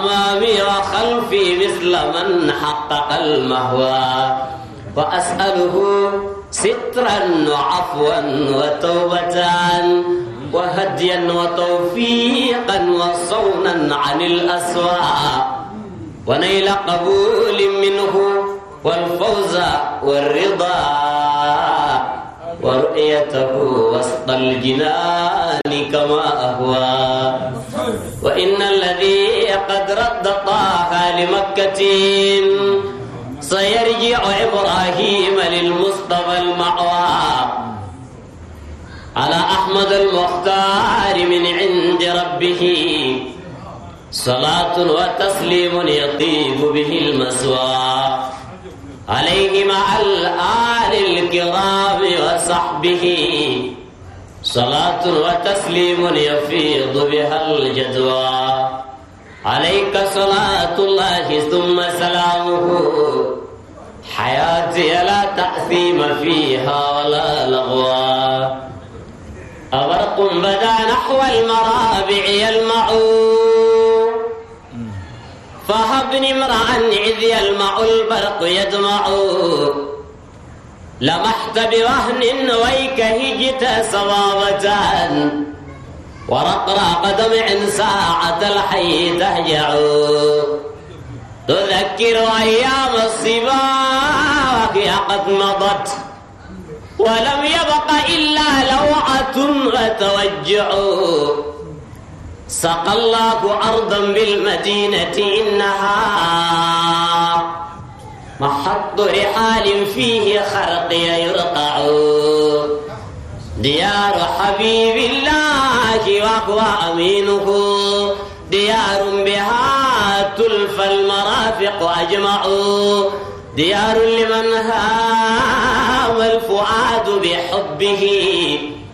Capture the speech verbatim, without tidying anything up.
أمامي وخلفي مثل من حقق المهوى وأسأله سترا وعفوا وتوبة وهديا وتوفيقا وصونا عن الأسواء ونيل قبول منه والفوز والرضا ورؤيته وسط الجنان كما أهوى وإن الذي قد رد طه لمكة سيرجع إبراهيم للمصطفى المأوى على أحمد المختار من عند ربه صلاة وتسليم يطيب به المسوى عليه مع الآل الكرام وصحبه صلاة وتسليم يفيض بها الجدوى عليك صلاة الله ثم سلامه حياتي لا تأثيم فيها ولا لغوى أبرق بدا نحو المرابع يلمع فهبني امرأ إذ يلمع البرق يدمع لمحت بوهن ويك هجت صبابة ورقراق دمع ساعة الحي تهجع تذكر أيام الصبا وهي قد مضت ولم يبق إلا لوعة وتوجع سقى الله أرضا بالمدينة إنها محط رحال فيه خرقي يرقع ديار حبيب الله وهو أمينه ديار بها تلفى المرافق أجمع ديار لمن هام الفؤاد بحبه